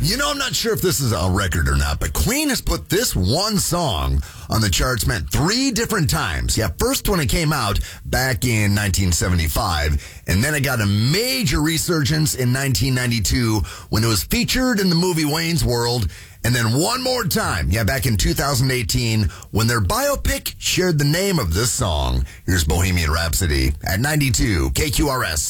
I'm not sure if this is a record or not, but Queen has put this one song on the charts, meant 3 different times. Yeah, first when it came out back in 1975, and then it got a major resurgence in 1992 when it was featured in the movie Wayne's World, and then one more time, back in 2018 when their biopic shared the name of this song. Here's Bohemian Rhapsody at 92 KQRS.